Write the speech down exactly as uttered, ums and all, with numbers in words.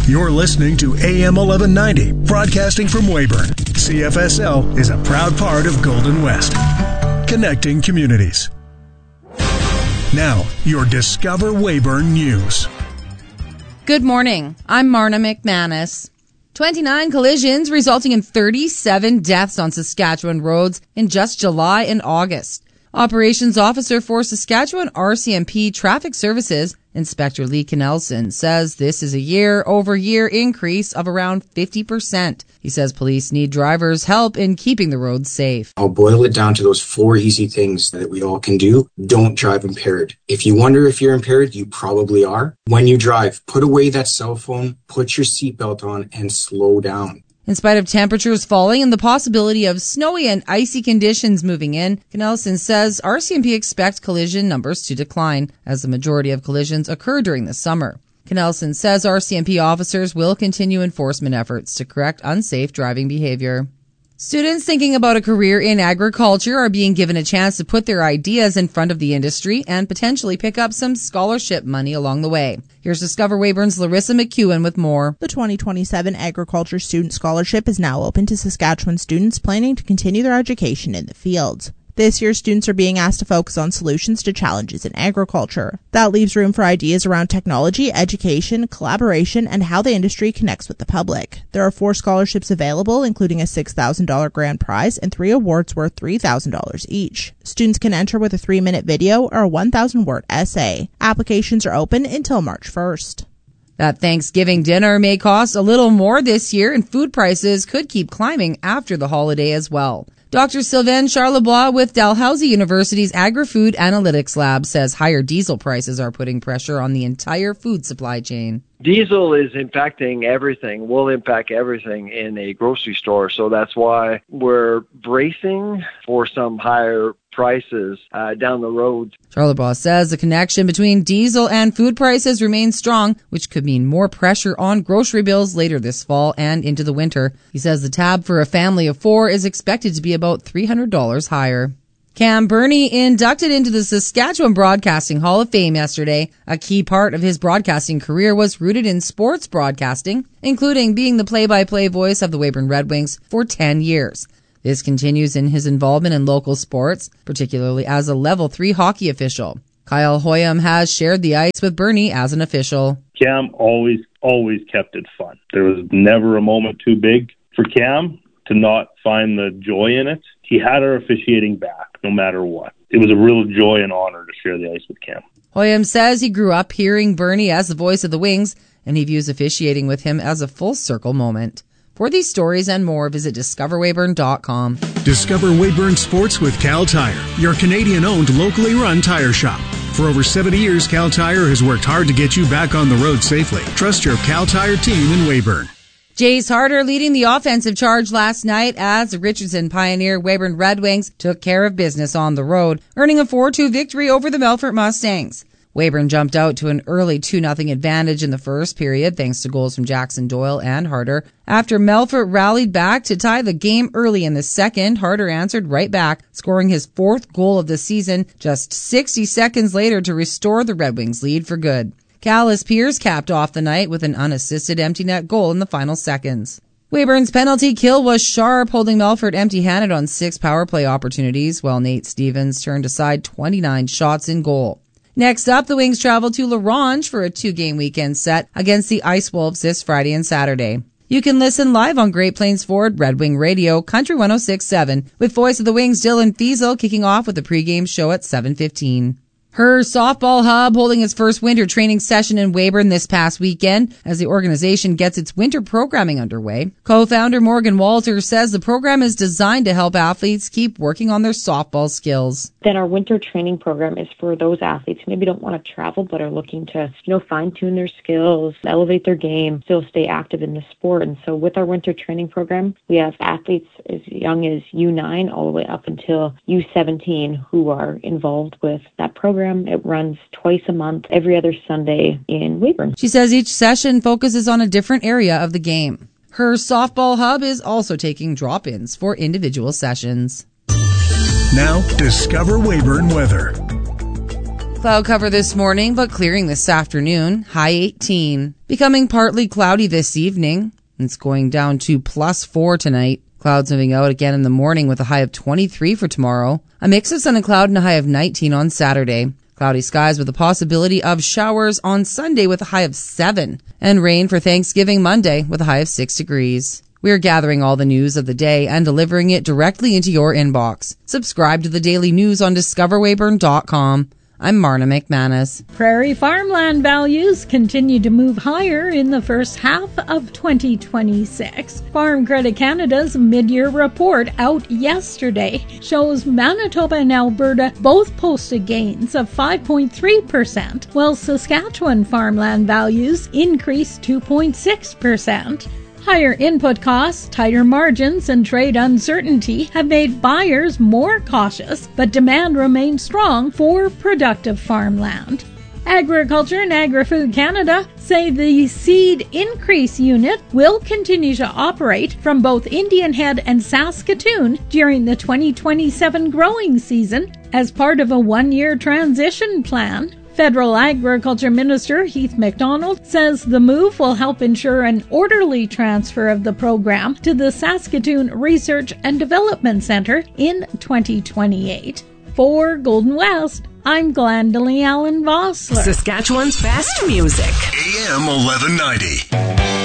You're listening to A M eleven ninety, broadcasting from Weyburn. C F S L is a proud part of Golden West, connecting communities. Now, your Discover Weyburn News. Good morning. I'm Marna McManus. twenty-nine collisions resulting in thirty-seven deaths on Saskatchewan roads in just July and August. Operations Officer for Saskatchewan R C M P Traffic Services, Inspector Lee Knelson, says this is a year-over-year increase of around fifty percent. He says police need drivers' help in keeping the roads safe. I'll boil it down to those four easy things that we all can do. Don't drive impaired. If you wonder if you're impaired, you probably are. When you drive, put away that cell phone, put your seatbelt on, and slow down. In spite of temperatures falling and the possibility of snowy and icy conditions moving in, Knelson says R C M P expects collision numbers to decline as the majority of collisions occur during the summer. Knelson says R C M P officers will continue enforcement efforts to correct unsafe driving behavior. Students thinking about a career in agriculture are being given a chance to put their ideas in front of the industry and potentially pick up some scholarship money along the way. Here's Discover Weyburn's Larissa McEwen with more. The twenty twenty-seven Agriculture Student Scholarship is now open to Saskatchewan students planning to continue their education in the field. This year, students are being asked to focus on solutions to challenges in agriculture. That leaves room for ideas around technology, education, collaboration, and how the industry connects with the public. There are four scholarships available, including a six thousand dollars grand prize and three awards worth three thousand dollars each. Students can enter with a three-minute video or a one thousand word essay. Applications are open until March first. That Thanksgiving dinner may cost a little more this year, and food prices could keep climbing after the holiday as well. Doctor Sylvain Charlebois with Dalhousie University's Agri-Food Analytics Lab says higher diesel prices are putting pressure on the entire food supply chain. Diesel is impacting everything, will impact everything in a grocery store. So that's why we're bracing for some higher prices uh, down the road. Charlebois says the connection between diesel and food prices remains strong, which could mean more pressure on grocery bills later this fall and into the winter. He says the tab for a family of four is expected to be about three hundred dollars higher. Cam Burney inducted into the Saskatchewan Broadcasting Hall of Fame yesterday. A key part of his broadcasting career was rooted in sports broadcasting, including being the play-by-play voice of the Weyburn Red Wings for ten years. This continues in his involvement in local sports, particularly as a level three hockey official. Kyle Hoyam has shared the ice with Burney as an official. Cam always, always kept it fun. There was never a moment too big for Cam to not find the joy in it. He had our officiating back, no matter what. It was a real joy and honor to share the ice with Cam. Hoyam says he grew up hearing Burney as the voice of the Wings, and he views officiating with him as a full-circle moment. For these stories and more, visit discover weyburn dot com. Discover Weyburn Sports with Cal Tire, your Canadian-owned, locally run tire shop. For over seventy years, Cal Tire has worked hard to get you back on the road safely. Trust your Cal Tire team in Weyburn. Jace Harder leading the offensive charge last night as the Richardson Pioneer Weyburn Red Wings took care of business on the road, earning a four two victory over the Melfort Mustangs. Weyburn jumped out to an early two nothing advantage in the first period thanks to goals from Jackson Doyle and Harder. After Melfort rallied back to tie the game early in the second, Harder answered right back, scoring his fourth goal of the season just sixty seconds later to restore the Red Wings lead for good. Callis Pierce capped off the night with an unassisted empty net goal in the final seconds. Weyburn's penalty kill was sharp, holding Melfort empty-handed on six power play opportunities, while Nate Stevens turned aside twenty-nine shots in goal. Next up, the Wings travel to La Ronge for a two-game weekend set against the Ice Wolves this Friday and Saturday. You can listen live on Great Plains Ford Red Wing Radio, Country one oh six point seven, with Voice of the Wings Dylan Fiesel kicking off with a pregame show at seven fifteen. Her Softball Hub holding its first winter training session in Weyburn this past weekend as the organization gets its winter programming underway. Co-founder Morgan Walter says the program is designed to help athletes keep working on their softball skills. Then our winter training program is for those athletes who maybe don't want to travel but are looking to, you know, fine-tune their skills, elevate their game, still stay active in the sport. And so with our winter training program, we have athletes as young as U nine all the way up until U seventeen who are involved with that program. It runs twice a month, every other Sunday in Weyburn. She says each session focuses on a different area of the game. Her Softball Hub is also taking drop-ins for individual sessions. Now, Discover Weyburn weather. Cloud cover this morning, but clearing this afternoon. High eighteen. Becoming partly cloudy this evening. It's going down to plus four tonight. Clouds moving out again in the morning with a high of twenty-three for tomorrow. A mix of sun and cloud and a high of nineteen on Saturday. Cloudy skies with a possibility of showers on Sunday with a high of seven. And rain for Thanksgiving Monday with a high of six degrees. We are gathering all the news of the day and delivering it directly into your inbox. Subscribe to the daily news on discover weyburn dot com. I'm Marna McManus. Prairie farmland values continue to move higher in the first half of twenty twenty-six. Farm Credit Canada's mid-year report out yesterday shows Manitoba and Alberta both posted gains of five point three percent, while Saskatchewan farmland values increased two point six percent. Higher input costs, tighter margins, and trade uncertainty have made buyers more cautious, but demand remains strong for productive farmland. Agriculture and Agri-Food Canada say the Seed Increase Unit will continue to operate from both Indian Head and Saskatoon during the twenty twenty-seven growing season as part of a one-year transition plan. Federal Agriculture Minister Heath MacDonald says the move will help ensure an orderly transfer of the program to the Saskatoon Research and Development Centre in twenty twenty-eight. For Golden West, I'm Glendalee Allen Vossler. Saskatchewan's best music. A M eleven ninety.